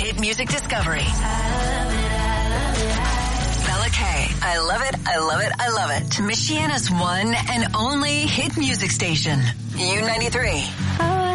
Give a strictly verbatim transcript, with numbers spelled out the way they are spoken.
Hit Music Discovery. Bella K. I love it, I love it, I love it. Michiana's one and only hit music station. U ninety-three.